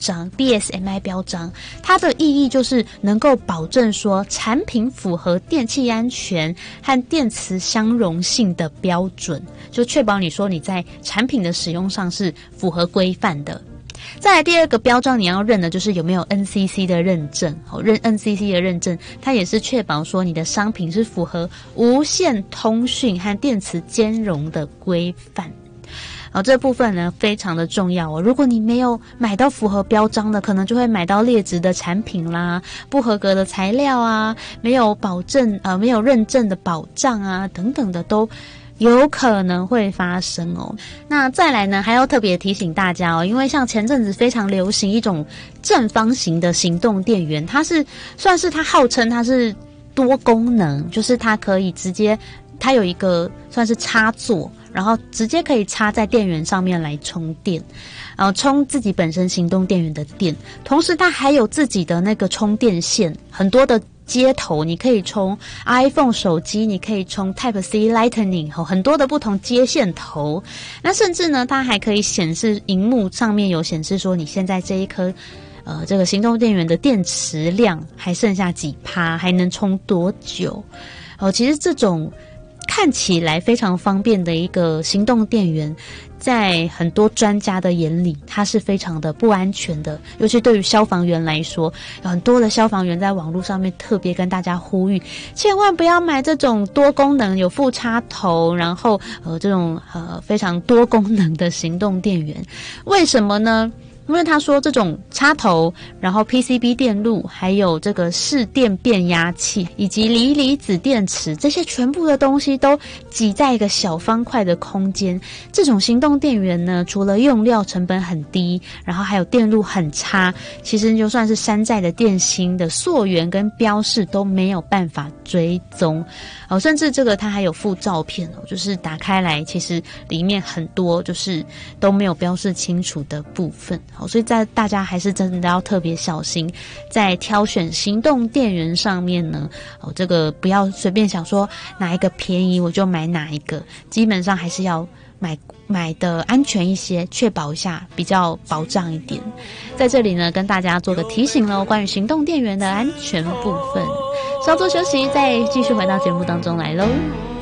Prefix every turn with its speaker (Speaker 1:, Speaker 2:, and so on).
Speaker 1: 章 BSMI 标章，它的意义就是能够保证说产品符合电气安全和电磁相容性的标准，就确保你说你在产品的使用上是符合规范的。再来第二个标章你要认的就是有没有 NCC 的认证，NCC 的认证它也是确保说你的商品是符合无线通讯和电磁兼容的规范。这部分呢非常的重要哦。如果你没有买到符合标章的，可能就会买到劣质的产品啦，不合格的材料啊，没有没有认证的保障啊，等等的都有可能会发生哦。那再来呢，还要特别提醒大家哦，因为像前阵子非常流行一种正方形的行动电源，它号称它是多功能，就是它可以直接，它有一个算是插座，然后直接可以插在电源上面来充电，然后充自己本身行动电源的电，同时它还有自己的那个充电线，很多的接头，你可以充 iPhone 手机，你可以充 Type-C Lightning， 很多的不同接线头。那甚至呢，它还可以显示荧幕上面有显示说你现在这一颗这个行动电源的电池量还剩下几%，还能充多久。其实这种看起来非常方便的一个行动电源，在很多专家的眼里，它是非常的不安全的。尤其对于消防员来说，有很多的消防员在网络上面特别跟大家呼吁，千万不要买这种多功能有副插头，然后这种非常多功能的行动电源。为什么呢？因为他说这种插头，然后 PCB 电路，还有这个市电变压器，以及锂离子电池，这些全部的东西都挤在一个小方块的空间。这种行动电源呢，除了用料成本很低，然后还有电路很差，其实就算是山寨的电芯的溯源跟标示都没有办法追踪。甚至这个它还有附照片就是打开来其实里面很多就是都没有标示清楚的部分。所以大家还是真的要特别小心，在挑选行动电源上面呢，这个不要随便想说哪一个便宜我就买哪一个，基本上还是要买的安全一些，确保一下比较保障一点。在这里呢，跟大家做个提醒咯，关于行动电源的安全部分。稍作休息，再继续回到节目当中来咯。